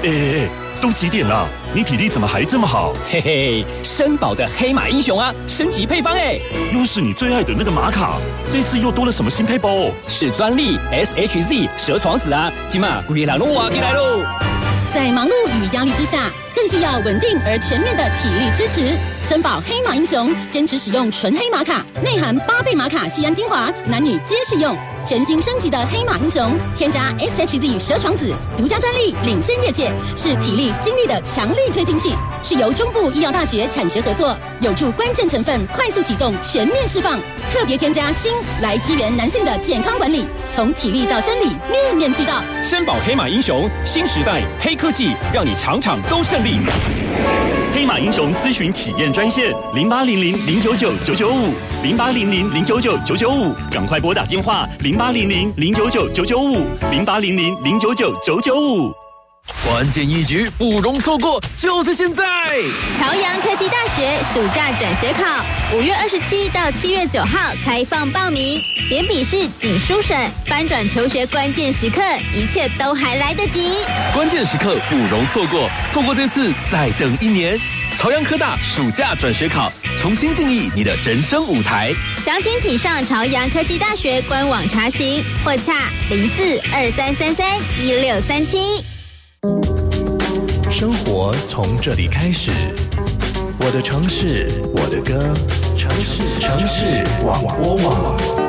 都几点了？你体力怎么还这么好？ 嘿嘿，森宝的黑马英雄啊，升级配方哎！ 又是你最爱的那个玛卡，这次又多了什么新配包？ 是专利 SHZ 蛇床子啊，今嘛古力拉路挖进来喽！ 在忙碌与压力之下，更需要稳定而全面的体力支持。森宝黑马英雄坚持使用纯黑玛卡，内含8倍玛卡酰胺精华，男女皆适用。全新升级的黑马英雄，添加 SHZ 蛇床子，独家专利，领先业界，是体力精力的强力推进器，是由中部医药大学产学合作，有助关键成分快速启动全面释放。特别添加锌来支援男性的健康管理，从体力到生理面面俱到。 森宝黑马英雄，新时代黑科技，让你场场都胜利。 黑马英雄咨询体验专线0800-099-995，0800-099-995，赶快拨打电话0800-099-995，0800-099-995。 关键一局不容错过，就是现在！ 朝阳科技大学暑假转学考，5月27到7月9号开放报名，连笔试、仅书审，翻转求学关键时刻，一切都还来得及。 关键时刻不容错过，错过这次再等1年。朝阳科大暑假转学考，重新定义你的人生舞台。 详情请上朝阳科技大学官网查询，或洽0423331637。 生活从这里开始，我的城市，我的歌，城市广播网。